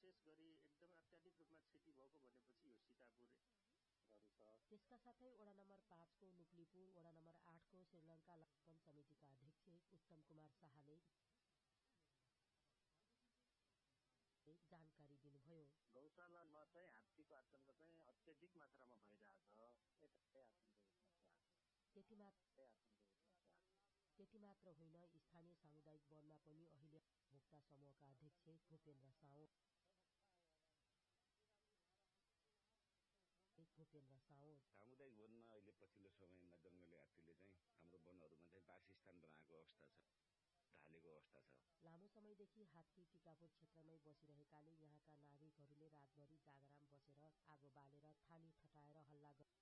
विशेष गरी एकदम अत्याधिक रूपमा क्षति भएको भनेपछि यो सीतापुर त्यसका साथै वडा नम्बर 5 को नुप्लिपुर, वडा नम्बर 8 को श्रीलङ्का वन समितिका अध्यक्ष उत्तम कुमार शाहले जानकारी दिनुभयो। गौशालामा चाहिँ हात्तीको आतंक चाहिँ अत्याधिक मात्रामा भइरहेछ। त्यति मात्र होइन, स्थानीय सामुदायिक वनमा पनि अहिले भोक्ता समूहका अध्यक्ष भूपेन्द्र साउद सामुदायिक वनमा अहिले पछिल्लो समयमा जंगली हात्तीले चाहिँ हाम्रो वनहरूमा चाहिँ वासस्थान बनाएको अवस्था छ, ढालेको अवस्था छ। लामो समयदेखि हात्ती टिकापुर क्षेत्रमै बसिरहेकाले यहाँका नागरिकहरूले रातभरि जागराम बसेर आगो बालेर थाली ठटाएर हल्ला